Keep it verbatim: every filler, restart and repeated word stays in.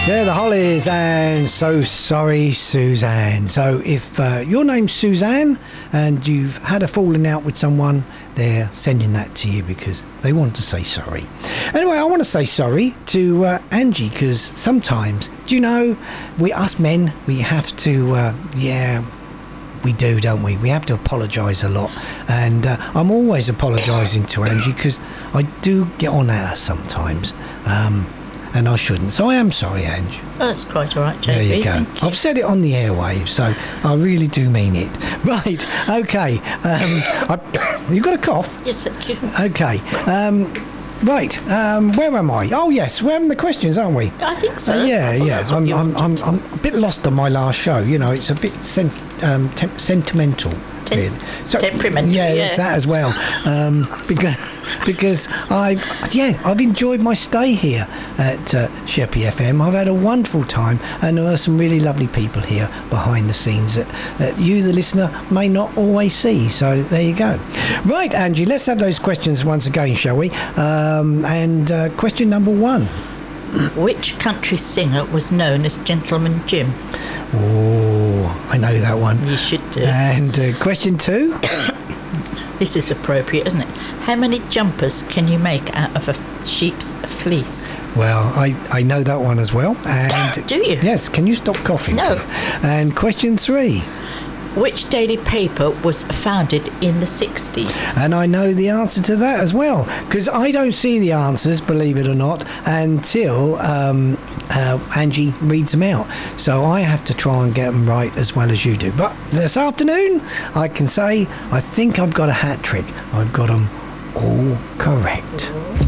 Yeah, the Hollies and So Sorry Suzanne. So if uh, your name's Suzanne and you've had a falling out with someone, they're sending that to you because they want to say sorry. Anyway, I want to say sorry to uh, Angie, because sometimes, do you know, we us men, we have to, uh, yeah... We do, don't we? We have to apologise a lot. And uh, I'm always apologising to Angie because I do get on at her sometimes. Um, and I shouldn't. So I am sorry, Ange. Oh, that's quite all right, J B. There you go. Thank you. I've said it on the airwaves, so I really do mean it. Right, okay. Um, I, you got a cough? Yes, thank you. Okay. Um, right, um, where am I? Oh, yes, we're having the questions, aren't we? I think so. Uh, yeah, I thought yeah. that's what I'm, you I'm, I'm, wanted. I'm a bit lost on my last show. You know, it's a bit sen- um, tem- sentimental. Ten- really. So, temperamental, Yeah, yeah. it's that as well. Um, because because I've yeah I've enjoyed my stay here at uh, Sheppey F M. I've had a wonderful time, and there are some really lovely people here behind the scenes that, that you, the listener, may not always see. So there you go. Right, Angie, let's have those questions once again, shall we? Um, and uh, question number one. Which country singer was known as Gentleman Jim? Oh, I know that one. You should do. And uh, question two. This is appropriate, isn't it? How many jumpers can you make out of a sheep's fleece? Well, I, I know that one as well. And Do you? Yes, can you stop coughing? No. Please? And question three. Which daily paper was founded in the sixties? And I know the answer to that as well, because I don't see the answers, believe it or not, until um, uh, Angie reads them out. So I have to try and get them right as well as you do. But this afternoon, I can say I think I've got a hat trick. I've got them all correct.